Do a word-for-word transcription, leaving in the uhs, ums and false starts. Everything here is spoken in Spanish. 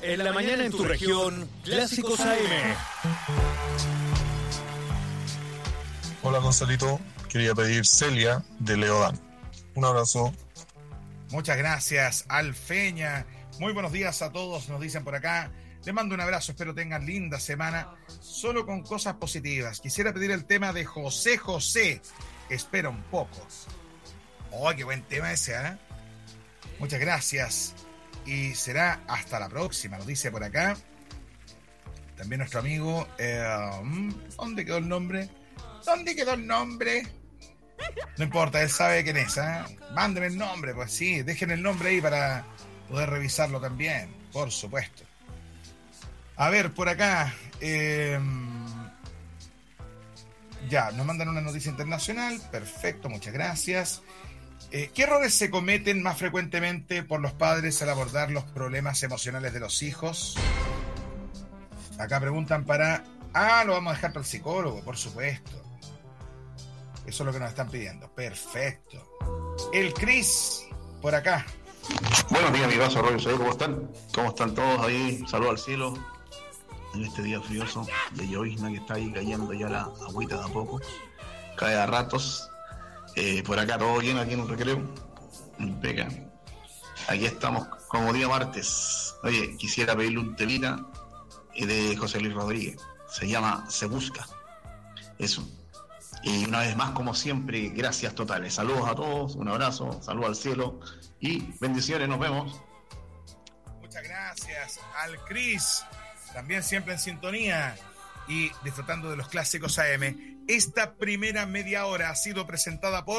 En la mañana en tu región, Clásicos A M. Hola Gonzalito, quería pedir Celia de Leodán. Un abrazo. Muchas gracias, Alfeña. Muy buenos días a todos, nos dicen por acá. Les mando un abrazo, espero tengan linda semana, solo con cosas positivas. Quisiera pedir el tema de José José, Espera un poco. Oh, qué buen tema ese, ¿eh? Muchas gracias. Y será hasta la próxima, nos dice por acá. También nuestro amigo. Eh, ¿Dónde quedó el nombre? ¿Dónde quedó el nombre? No importa, él sabe quién es, ¿eh? Mándeme el nombre, pues sí, dejen el nombre ahí para poder revisarlo también, por supuesto. A ver, por acá. Eh, ya, nos mandan una noticia internacional. Perfecto, muchas gracias. Eh, ¿Qué errores se cometen más frecuentemente por los padres al abordar los problemas emocionales de los hijos? Acá preguntan para... Ah, lo vamos a dejar para el psicólogo, por supuesto. Eso es lo que nos están pidiendo. Perfecto. El Cris, por acá. Buenos días, mi vaso Rollo. ¿Cómo están? ¿Cómo están todos ahí? Saludos al cielo. En este día frioso de llovizna que está ahí cayendo ya la agüita de a poco. Cae a ratos. Eh, por acá todo bien, aquí en un recreo. Pega. Aquí estamos como día martes. Oye, quisiera pedirle un telita de José Luis Rodríguez. Se llama Se Busca. Eso. Y una vez más, como siempre, gracias totales. Saludos a todos, un abrazo, saludos al cielo y bendiciones, nos vemos. Muchas gracias al Cris, también siempre en sintonía y disfrutando de los Clásicos A M. Esta primera media hora ha sido presentada por